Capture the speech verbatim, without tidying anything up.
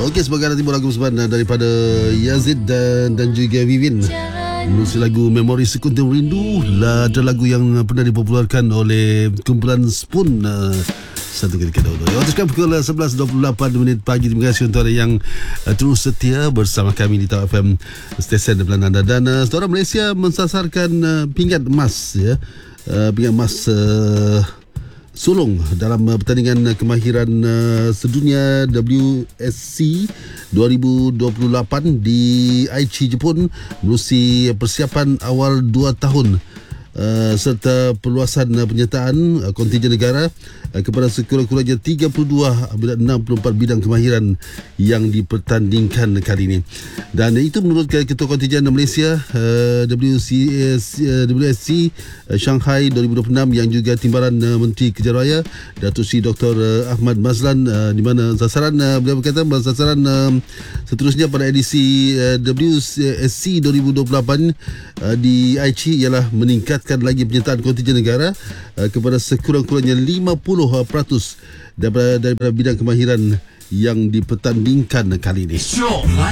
Okey, sebagai nanti lagu sebenarnya daripada Yazid dan dan juga Vivin. Menulis lagu Memori Sekuntum Rindu lah, ada lagu yang pernah dipopularkan oleh kumpulan Spoon uh, satu ketika dahulu. Waktu sekarang pukul sebelas dua puluh lapan minit pagi. Terima kasih untuk anda yang uh, terus setia bersama kami di Tau F M, stesen di belakang anda. Dan uh, saudara, Malaysia mensasarkan uh, pingat emas, ya, uh, pingat emas uh, sulung dalam uh, pertandingan uh, kemahiran uh, sedunia W S C dua ribu dua puluh lapan di Aichi, Jepun, melalui persiapan awal dua tahun uh, serta perluasan uh, penyertaan uh, kontijen negara uh, kepada sekurang-kurangnya tiga puluh dua bila enam puluh empat bidang kemahiran yang dipertandingkan kali ini. Dan itu menurut Ketua Kontijen Malaysia uh, W C S, uh, W S C uh, Shanghai dua ribu dua puluh enam yang juga timbalan uh, Menteri Kejarah Raya Datuk Seri Doktor uh, Ahmad Mazlan, uh, di mana sasaran uh, beliau berkata bahawa sasaran uh, seterusnya pada edisi uh, W S C dua ribu dua puluh lapan uh, di Aichi ialah meningkatkan lagi penyertaan kontijen negara uh, kepada sekurang-kurangnya lima puluh peratus daripada, daripada bidang kemahiran yang dipertandingkan kali ini.